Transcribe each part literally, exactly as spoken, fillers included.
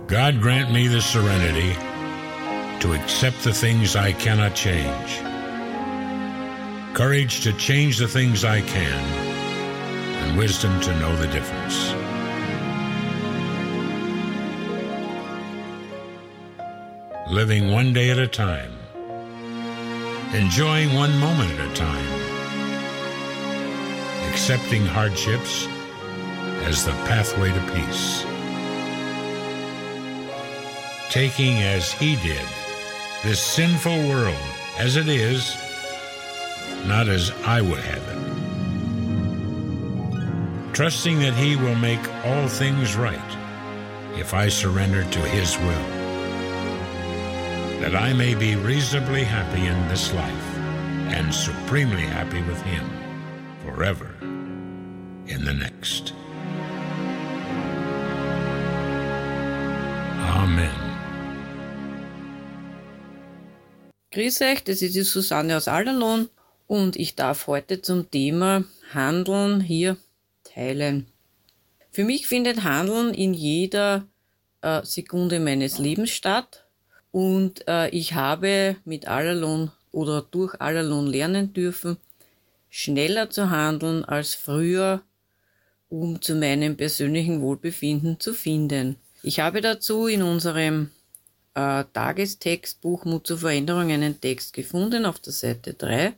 God grant me the serenity to accept the things I cannot change, courage to change the things I can, and wisdom to know the difference. Living one day at a time, enjoying one moment at a time, accepting hardships as the pathway to peace, taking as he did this sinful world as it is, not as I would have it, trusting that he will make all things right if I surrender to his will, that I may be reasonably happy in this life and supremely happy with him forever in the next. Amen. Grüß euch, das ist die Susanne aus Allerlohn und ich darf heute zum Thema Handeln hier teilen. Für mich findet Handeln in jeder äh, Sekunde meines Lebens statt. Und äh, ich habe mit Allerlohn oder durch Allerlohn lernen dürfen, schneller zu handeln als früher, um zu meinem persönlichen Wohlbefinden zu finden. Ich habe dazu in unserem äh, Tagestextbuch Mut zur Veränderung einen Text gefunden auf der Seite drei.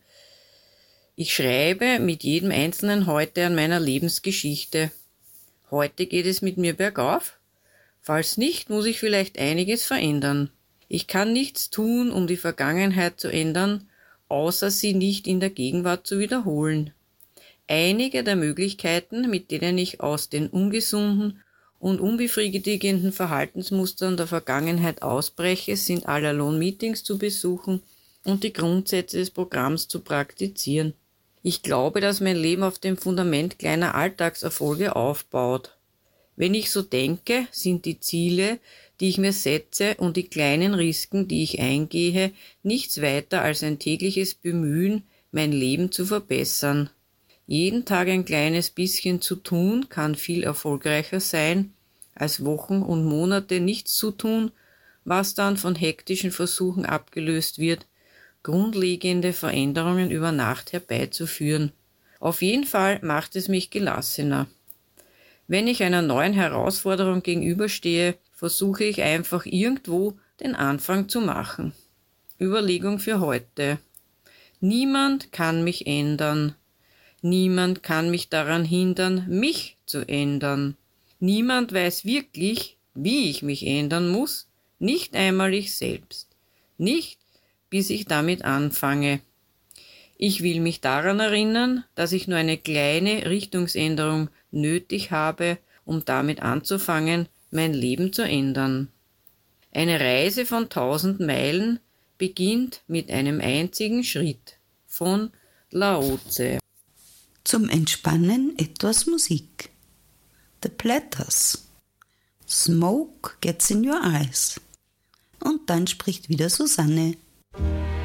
Ich schreibe mit jedem Einzelnen heute an meiner Lebensgeschichte. Heute geht es mit mir bergauf. Falls nicht, muss ich vielleicht einiges verändern. Ich kann nichts tun, um die Vergangenheit zu ändern, außer sie nicht in der Gegenwart zu wiederholen. Einige der Möglichkeiten, mit denen ich aus den ungesunden und unbefriedigenden Verhaltensmustern der Vergangenheit ausbreche, sind Allerlohn-Meetings zu besuchen und die Grundsätze des Programms zu praktizieren. Ich glaube, dass mein Leben auf dem Fundament kleiner Alltagserfolge aufbaut. Wenn ich so denke, sind die Ziele, die ich mir setze und die kleinen Risiken, die ich eingehe, nichts weiter als ein tägliches Bemühen, mein Leben zu verbessern. Jeden Tag ein kleines bisschen zu tun, kann viel erfolgreicher sein, als Wochen und Monate nichts zu tun, was dann von hektischen Versuchen abgelöst wird, grundlegende Veränderungen über Nacht herbeizuführen. Auf jeden Fall macht es mich gelassener. Wenn ich einer neuen Herausforderung gegenüberstehe, versuche ich einfach irgendwo den Anfang zu machen. Überlegung für heute. Niemand kann mich ändern. Niemand kann mich daran hindern, mich zu ändern. Niemand weiß wirklich, wie ich mich ändern muss, nicht einmal ich selbst. Nicht, bis ich damit anfange. Ich will mich daran erinnern, dass ich nur eine kleine Richtungsänderung nötig habe, um damit anzufangen, mein Leben zu ändern. Eine Reise von tausend Meilen beginnt mit einem einzigen Schritt. Von Lao Tse. Zum Entspannen etwas Musik. The Platters. Smoke gets in your eyes. Und dann spricht wieder Susanne.